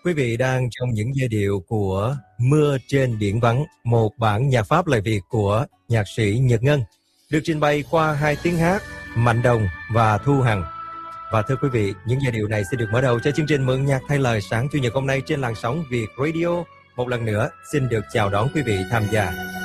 Quý vị đang trong những giai điệu của Mưa trên biển vắng, một bản nhạc Pháp lời Việt của nhạc sĩ Nhật Ngân, được trình bày qua hai tiếng hát Mạnh Đồng và Thu Hằng. Và thưa quý vị, những giai điệu này sẽ được mở đầu cho chương trình Mượn Nhạc Thay Lời sáng Chủ nhật hôm nay trên làn sóng Việt Radio. Một lần nữa, xin được chào đón quý vị tham gia.